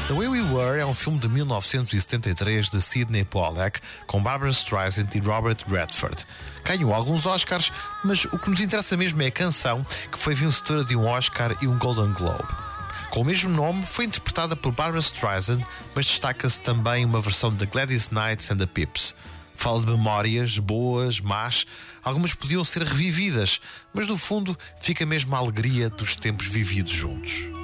The Way We Were é um filme de 1973 de Sidney Pollack com Barbra Streisand e Robert Redford. Ganhou alguns Oscars, mas o que nos interessa mesmo é a canção, que foi vencedora de um Oscar e um Golden Globe. Com o mesmo nome, foi interpretada por Barbra Streisand, mas destaca-se também uma versão de Gladys Knight and the Pips. Fala de memórias, boas, más, algumas podiam ser revividas, mas no fundo fica mesmo a alegria dos tempos vividos juntos.